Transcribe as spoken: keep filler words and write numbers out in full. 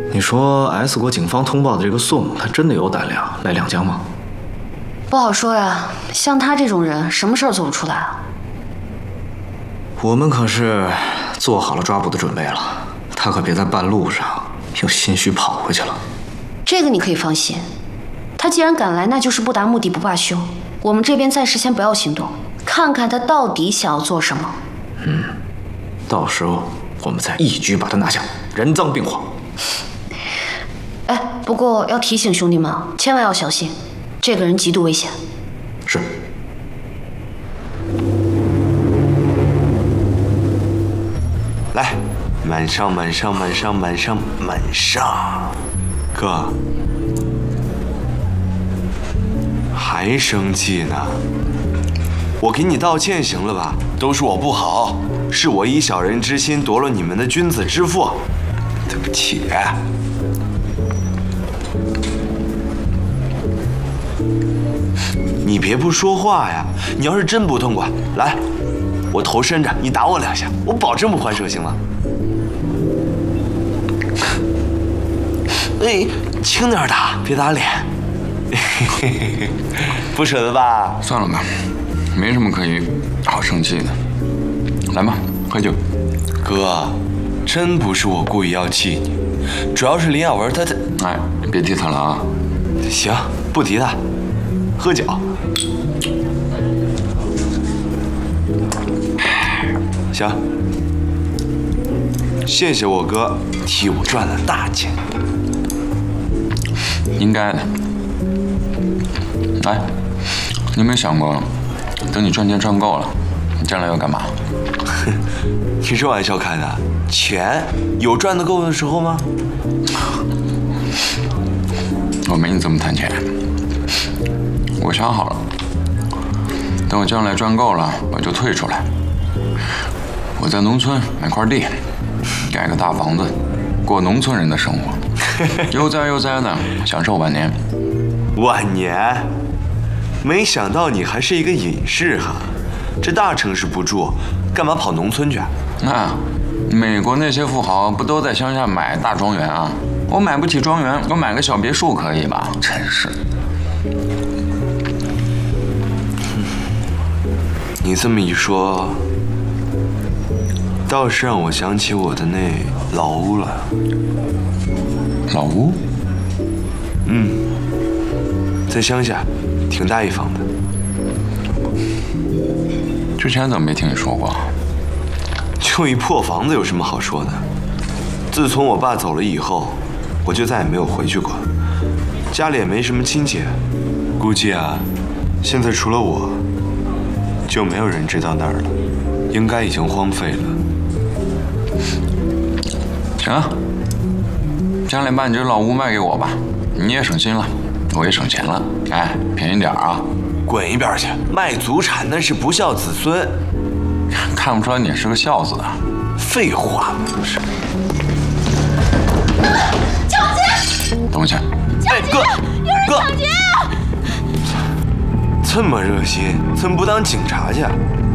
你说 S 国警方通报的这个宋，他真的有胆量来两江吗？ 不好说呀，像他这种人，什么事儿做不出来啊？ 我们可是做好了抓捕的准备了，他可别在半路上又心虚跑回去了。 这个你可以放心，他既然敢来，那就是不达目的不罢休。我们这边暂时先不要行动，看看他到底想要做什么。 嗯，到时候我们再一举把他拿下，人赃并获。 哎，不过要提醒兄弟们，千万要小心，这个人极度危险。 是。 来，满上，满上，满上，满上，满上。哥，还生气呢？我给你道歉行了吧？都是我不好，是我以小人之心夺了你们的君子之腹，对不起。你别不说话呀！你要是真不痛快，来，我头伸着，你打我两下，我保证不还手，行吗？哎，轻点打，别打脸。不舍得吧？ 算了吧，没什么可以好生气的。来吧，喝酒。 哥，真不是我故意要气你，主要是林雅文她她…… 哎，别提她了啊。 行，不提她，喝酒。行，谢谢我哥替我赚了大钱。 应该的。哎，你有没有想过，等你赚钱赚够了，你将来要干嘛？ 你这玩笑开的？钱有赚得够的时候吗？ 我没你这么谈钱。我想好了，等我将来赚够了，我就退出来。我在农村买块地，盖个大房子，过农村人的生活，悠哉悠哉的享受晚年。 晚年？没想到你还是一个隐士哈！这大城市不住，干嘛跑农村去？ 那美国那些富豪不都在乡下买大庄园啊？我买不起庄园，我买个小别墅可以吧？真是。 你这么一说，倒是让我想起我的那老屋了。 老屋？ 嗯，在乡下，挺大一房的。 之前怎么没听你说过？ 就一破房子有什么好说的？自从我爸走了以后，我就再也没有回去过。家里也没什么亲戚，估计啊，现在除了我，就没有人知道那儿了，应该已经荒废了。 行啊，将来把你这老屋卖给我吧，你也省心了，我也省钱了。哎，便宜点啊！ 滚一边去！卖祖产那是不孝子孙。 看不出来你是个孝子啊！ 废话不是。 抢劫！ 等我一下。 哎，哥， 有人抢劫啊！ 这么热心，怎么不当警察去？